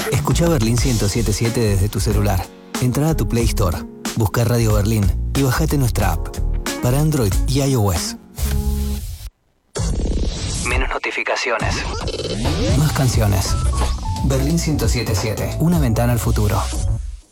Escucha Berlín 107.7 desde tu celular. Entra a tu Play Store, busca Radio Berlín y bajate nuestra app. Para Android y iOS. Menos notificaciones. Más canciones. Berlín 107.7. Una ventana al futuro.